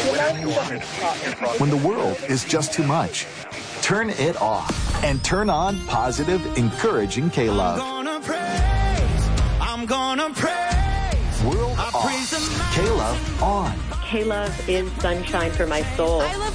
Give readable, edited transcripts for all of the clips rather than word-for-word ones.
When the world is just too much, turn it off and turn on positive, encouraging K-Love. I'm gonna praise. World off. K-Love on. K-Love is sunshine for my soul. I love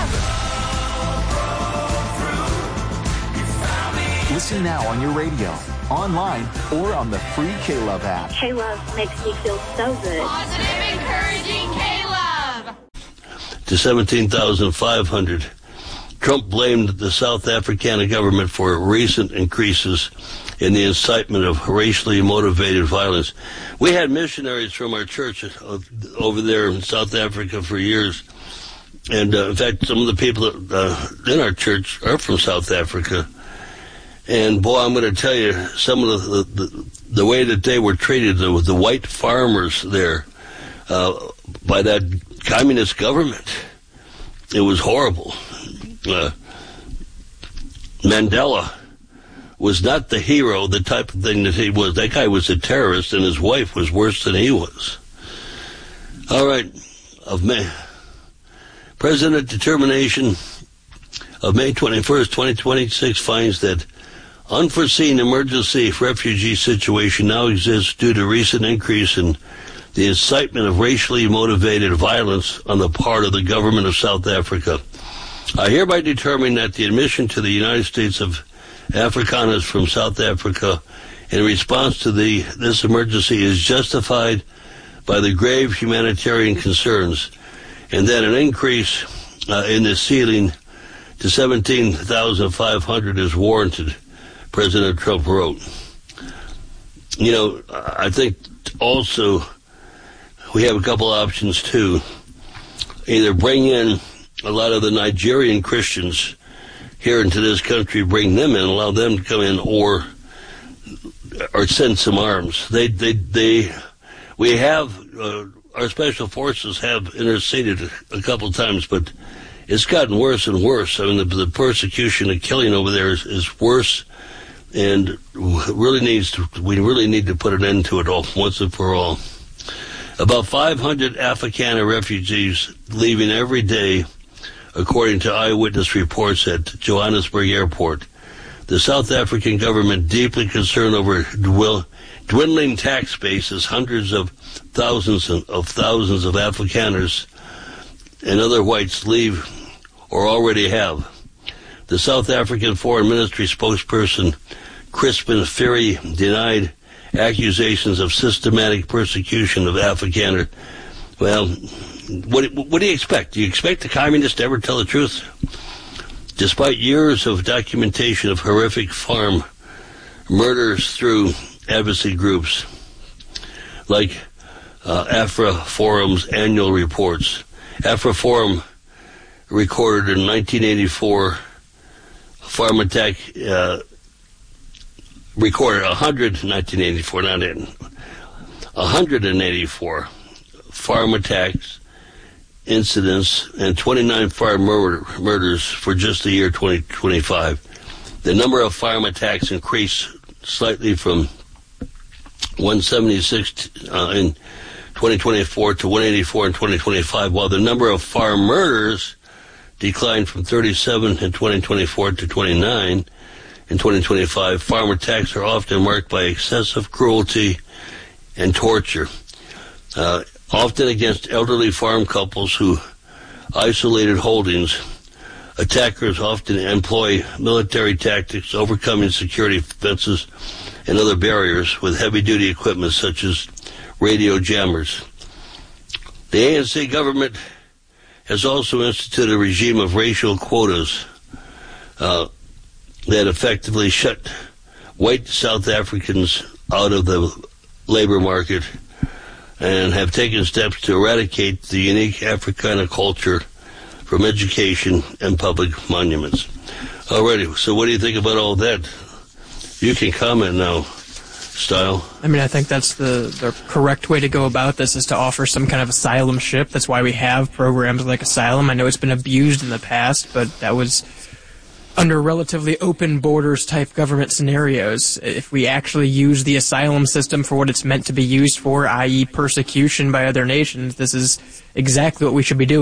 K-Love. Listen now on your radio, online, or on the free K-Love app. K-Love makes me feel so good. Positive, encouraging K-Love. To 17,500. Trump blamed the South African government for recent increases in the incitement of racially motivated violence. We had missionaries from our church over there in South Africa for years. And in fact, some of the people in our church are from South Africa. And boy, I'm going to tell you, some of the way that they were treated, the white farmers there, by that communist government, it was horrible. Mandela was not the hero, the type of thing that he was. That guy was a terrorist, and his wife was worse than he was. All right, of May. President determination of May 21st, 2026 finds that unforeseen emergency refugee situation now exists due to recent increase in the incitement of racially motivated violence on the part of the government of South Africa. I hereby determine that the admission to the United States of Afrikaners from South Africa in response to this emergency is justified by the grave humanitarian concerns, and that an increase in the ceiling to 17,500 is warranted, President Trump wrote. You know, I think also we have a couple options too. Either bring in a lot of the Nigerian Christians here into this country, bring them in, allow them to come in, or send some arms. We have, our special forces have interceded a couple times, but it's gotten worse and worse. I mean, the persecution and killing over there is worse, and we really need to put an end to it all, once and for all. About 500 Afrikaner refugees leaving every day, according to eyewitness reports at Johannesburg Airport. The South African government, deeply concerned over dwindling tax bases, hundreds of thousands of Afrikaners and other whites leave or already have. The South African Foreign Ministry spokesperson, Crispin Ferry, denied accusations of systematic persecution of Afrikaner. Well, what do you expect? Do you expect the communists to ever tell the truth? Despite years of documentation of horrific farm murders through advocacy groups like AfriForum's annual reports. AfriForum recorded in 1984 farm attack, recorded 184 farm attacks, incidents, and 29 farm murders for just the year 2025. The number of farm attacks increased slightly from 176 in 2024 to 184 in 2025, while the number of farm murders declined from 37 in 2024 to 29 in 2025. Farm attacks are often marked by excessive cruelty and torture, often against elderly farm couples who isolated holdings. Attackers often employ military tactics, overcoming security fences and other barriers with heavy-duty equipment such as radio jammers. The ANC government has also instituted a regime of racial quotas that effectively shut white South Africans out of the labor market and have taken steps to eradicate the unique Afrikaner culture from education and public monuments. Alrighty, so what do you think about all that? You can comment now, Style. I mean, I think that's the correct way to go about this, is to offer some kind of asylumship. That's why we have programs like Asylum. I know it's been abused in the past, but that was under relatively open borders type government scenarios. If we actually use the asylum system for what it's meant to be used for, i.e. persecution by other nations, this is exactly what we should be doing.